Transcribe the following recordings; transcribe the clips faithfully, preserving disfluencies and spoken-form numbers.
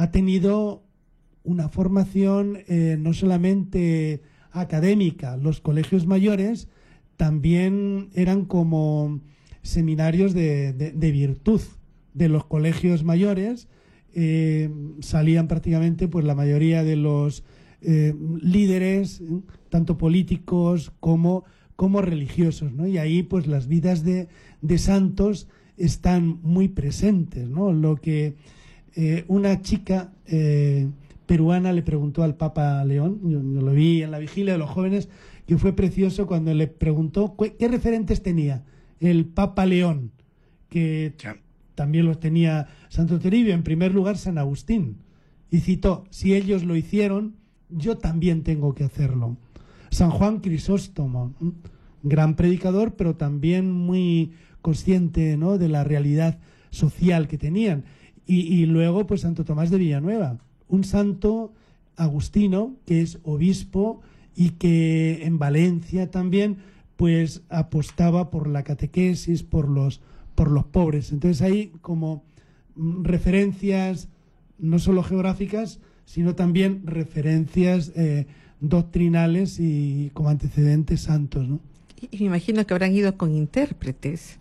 ha tenido una formación eh, no solamente académica. Los colegios mayores también eran como seminarios de, de, de virtud. De los colegios mayores eh, salían prácticamente pues la mayoría de los eh, líderes, eh, tanto políticos como, como religiosos, ¿no? Y ahí pues las vidas de, de santos están muy presentes, ¿no? Lo que eh, una chica eh, peruana le preguntó al Papa León, yo, yo lo vi en la vigilia de los jóvenes, que fue precioso cuando le preguntó qué referentes tenía el Papa León, que sí. También los tenía Santo Toribio, en primer lugar San Agustín, y citó: si ellos lo hicieron, yo también tengo que hacerlo. San Juan Crisóstomo, gran predicador, pero también muy consciente, ¿no?, de la realidad social que tenían. Y, y luego, pues Santo Tomás de Villanueva, un santo agustino que es obispo y que en Valencia también pues apostaba por la catequesis, por los por los pobres. Entonces hay como referencias no solo geográficas, sino también referencias eh, doctrinales y como antecedentes santos, ¿no? Y me imagino que habrán ido con intérpretes.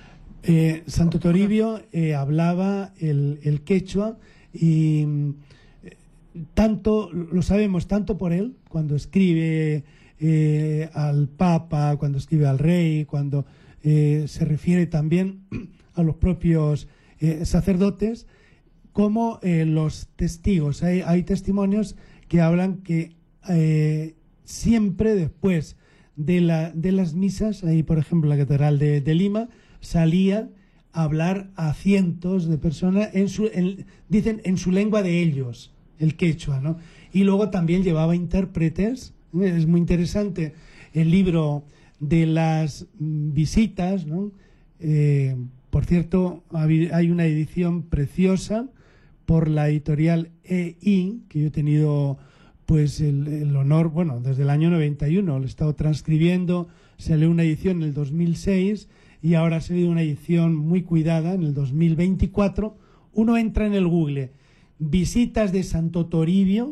Eh, Santo Toribio eh, hablaba el, el quechua y eh, tanto, lo sabemos tanto por él, cuando escribe eh, al Papa, cuando escribe al Rey, cuando Eh, se refiere también a los propios eh, sacerdotes, como eh, los testigos. Hay, hay testimonios que hablan que eh, siempre después de, la, de las misas, ahí por ejemplo la Catedral de, de Lima, salía a hablar a cientos de personas, en su, en, dicen en su lengua de ellos, el quechua, ¿no? Y luego también llevaba intérpretes. Es muy interesante el libro de las visitas, ¿no? Eh, por cierto, hay una edición preciosa por la editorial E I, que yo he tenido pues el, el honor, bueno, desde el año noventa y uno, lo he estado transcribiendo, salió una edición en el dos mil seis y ahora ha salido una edición muy cuidada en el dos mil veinticuatro. Uno entra en el Google, visitas de Santo Toribio,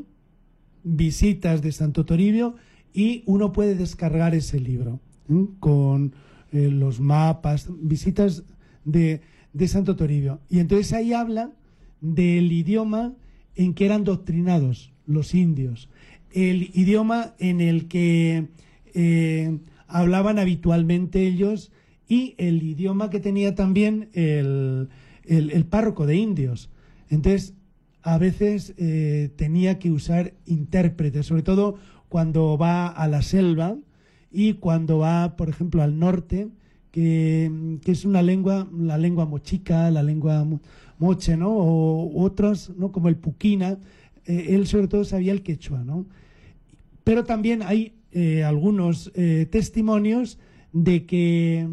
visitas de Santo Toribio, y uno puede descargar ese libro con eh, los mapas, visitas de, de Santo Toribio. Y entonces ahí habla del idioma en que eran doctrinados los indios, el idioma en el que eh, hablaban habitualmente ellos y el idioma que tenía también el, el, el párroco de indios. Entonces, a veces eh, tenía que usar intérpretes, sobre todo cuando va a la selva, y cuando va, por ejemplo, al norte, que, que es una lengua, la lengua mochica, la lengua moche, ¿no? O otros, ¿no?, como el puquina. Eh, él sobre todo sabía el quechua, ¿no? Pero también hay eh, algunos eh, testimonios de que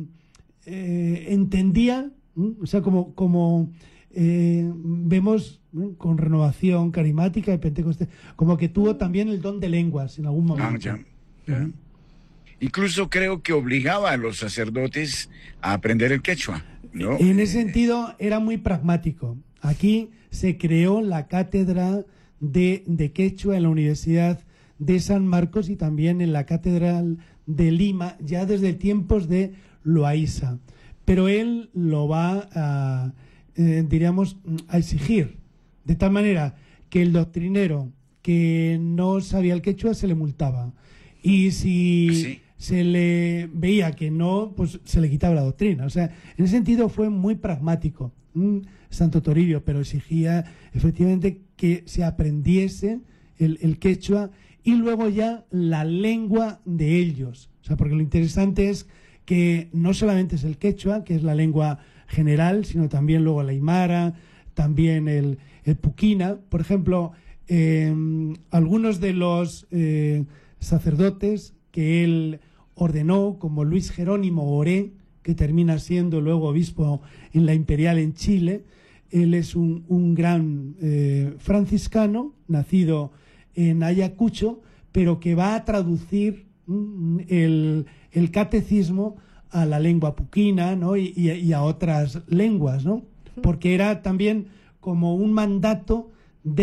eh, entendía, ¿eh? O sea, como, como eh, vemos, ¿eh?, con Renovación Carismática y Pentecostés, como que tuvo también el don de lenguas en algún momento. Ah, ya, ya. Incluso creo que obligaba a los sacerdotes a aprender el quechua, ¿no? En ese sentido era muy pragmático. Aquí se creó la cátedra de, de quechua en la Universidad de San Marcos y también en la Catedral de Lima, ya desde tiempos de Loaiza. Pero él lo va a, eh, diríamos, a exigir, de tal manera que el doctrinero que no sabía el quechua se le multaba. Y si ¿sí?, se le veía que no, pues se le quitaba la doctrina. O sea, en ese sentido fue muy pragmático, ¿m? Santo Toribio, pero exigía efectivamente que se aprendiese el, el quechua y luego ya la lengua de ellos. O sea, porque lo interesante es que no solamente es el quechua, que es la lengua general, sino también luego la aymara, también el, el puquina. Por ejemplo, eh, algunos de los eh, sacerdotes que él ordenó, como Luis Jerónimo Oré, que termina siendo luego obispo en la Imperial en Chile. Él es un, un gran eh, franciscano, nacido en Ayacucho, pero que va a traducir mm, el, el catecismo a la lengua puquina, ¿no?, y, y, y a otras lenguas, ¿no? Porque era también como un mandato